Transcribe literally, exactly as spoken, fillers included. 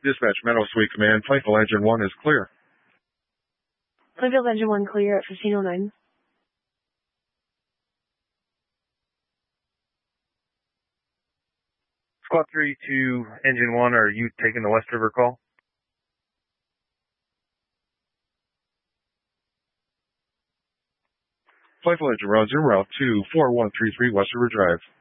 Dispatch Meadow Suite Command, Playful Engine one is clear. Playfield Engine one clear at fifteen oh nine. Squad three to Engine one, are you taking the West River call? Playful Engine Run, Zoom Route two four one three three West River Drive.